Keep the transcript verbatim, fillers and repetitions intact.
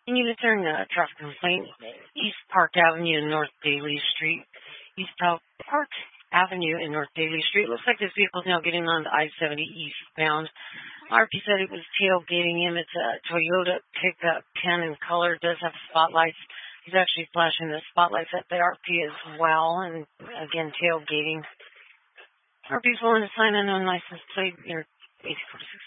And you can turn the traffic complaint East Park Avenue and North Daly Street. East Park Park Avenue and North Daly Street. Looks like this vehicle's now getting on the I seventy eastbound. R P said it was tailgating him. It's a Toyota pickup, tan in color. Does have spotlights. He's actually flashing the spotlights at the R P as well. And again, tailgating. R P's willing to sign an unlicensed plate. Your eight four six